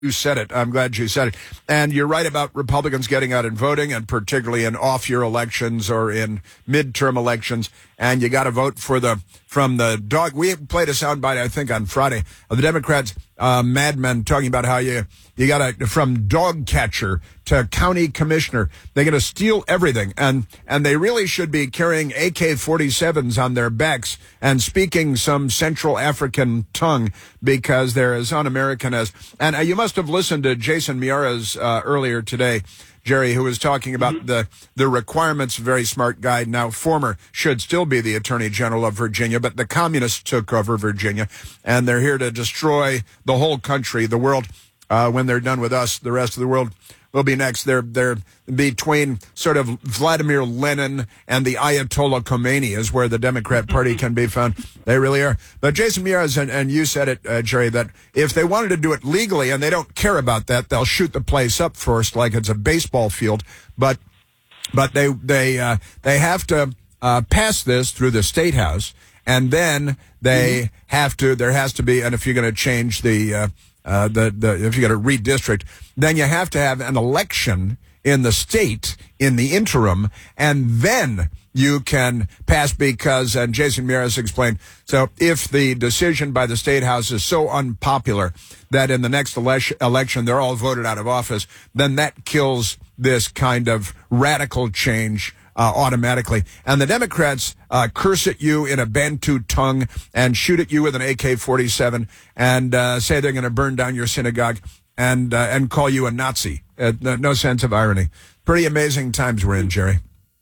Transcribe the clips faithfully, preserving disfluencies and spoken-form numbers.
You said it. I'm glad you said it. And you're right about Republicans getting out and voting, and particularly in off-year elections or in midterm elections. And you got to vote for the from the dog. We played a soundbite, I think, on Friday of the Democrats, uh, madmen talking about how you you got to from dog catcher to county commissioner. They're going to steal everything, and and they really should be carrying A K forty-sevens on their backs and speaking some Central African tongue because they're as un-American as. And uh, you must have listened to Jason Miara's uh, earlier today, Jerry, who was talking about mm-hmm. the, the requirements. Very smart guy. Now, former, should still be the Attorney General of Virginia, but the communists took over Virginia, and they're here to destroy the whole country, the world. Uh, when they're done with us, the rest of the world will be next. They're, they're between sort of Vladimir Lenin and the Ayatollah Khomeini is where the Democrat Party can be found. They really are. But Jason Miraz, and, and you said it, uh, Jerry, that if they wanted to do it legally, and they don't care about that, they'll shoot the place up first like it's a baseball field. But but they they uh, they have to uh, pass this through the State House, and then they mm-hmm. have to, there has to be, and if you're going to change the, uh, uh, the, the, if you're going to redistrict, then you have to have an election in the state in the interim, and then you can pass because, and Jason Miraz explained, so if the decision by the State House is so unpopular that in the next ele- election they're all voted out of office, then that kills this kind of radical change uh, automatically. And the Democrats uh, curse at you in a Bantu tongue and shoot at you with an A K forty-seven and uh, say they're going to burn down your synagogue and uh, and call you a Nazi. Uh, no, no sense of irony. Pretty amazing times we're in, Jerry.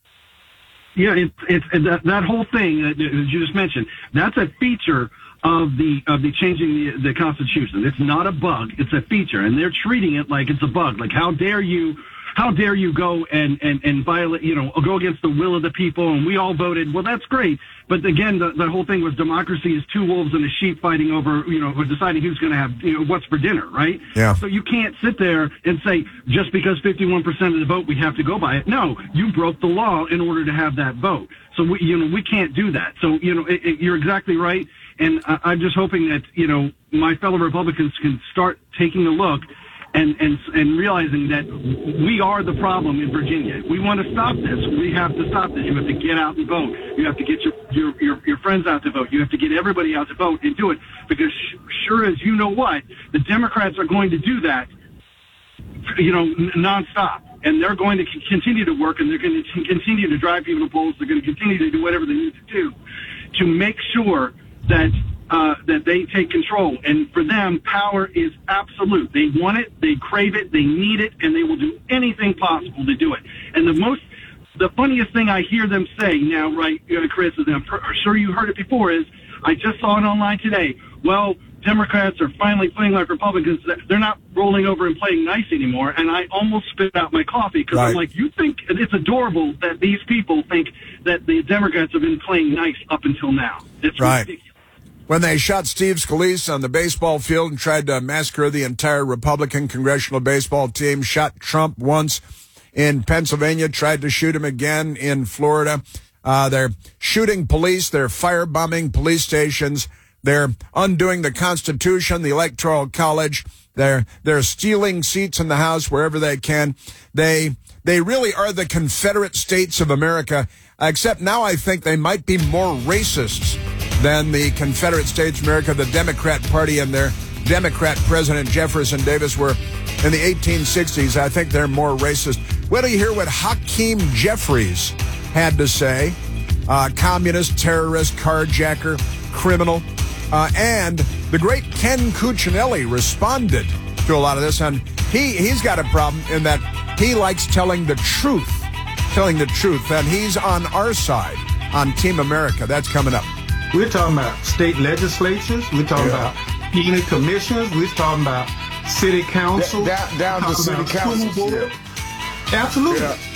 Yeah, it's it's it, that, that whole thing that you just mentioned. That's a feature of the of the changing the, the Constitution. It's not a bug; it's a feature, and they're treating it like it's a bug. Like, how dare you? How dare you go and, and, and violate, you know, go against the will of the people, and we all voted. Well, that's great. But again, the, the whole thing was democracy is two wolves and a sheep fighting over, you know, deciding who's going to have, you know, what's for dinner, right? Yeah. So you can't sit there and say, just because fifty-one percent of the vote, we have to go by it. No, you broke the law in order to have that vote. So, we, you know, we can't do that. So, you know, it, it, you're exactly right. And I, I'm just hoping that, you know, my fellow Republicans can start taking a look And, and and realizing that we are the problem in Virginia. If we want to stop this, we have to stop this. You have to get out and vote. You have to get your your, your, your friends out to vote. You have to get everybody out to vote and do it. Because sh- sure as you know what, the Democrats are going to do that, you know, n- nonstop. And they're going to c- continue to work, and they're going to continue to drive people to polls. They're going to continue to do whatever they need to do to make sure that Uh, that they take control. And for them, power is absolute. They want it, they crave it, they need it, and they will do anything possible to do it. And the most, the funniest thing I hear them say now, right, you know, Chris, and I'm sure you heard it before, is I just saw it online today. Well, Democrats are finally playing like Republicans. They're not rolling over and playing nice anymore. And I almost spit out my coffee because right. I'm like, you think it's adorable that these people think that the Democrats have been playing nice up until now. It's right. ridiculous. When they shot Steve Scalise on the baseball field and tried to massacre the entire Republican congressional baseball team, shot Trump once in Pennsylvania, tried to shoot him again in Florida. Uh, they're shooting police. They're firebombing police stations. They're undoing the Constitution, the Electoral College. They're they're stealing seats in the House wherever they can. They they really are the Confederate States of America, except now I think they might be more racists than the Confederate States of America, the Democrat Party, and their Democrat President Jefferson Davis were in the eighteen sixties. I think they're more racist. Wait till you hear what Hakeem Jeffries had to say. Uh, communist, terrorist, carjacker, criminal. Uh, and the great Ken Cuccinelli responded to a lot of this. And he, he's got a problem in that he likes telling the truth, telling the truth. And he's on our side, on Team America. That's coming up. We're talking about state legislatures. We're talking yeah. about unit commissioners. We're talking about city council. Down, down to city council. Yeah. Absolutely. Yeah.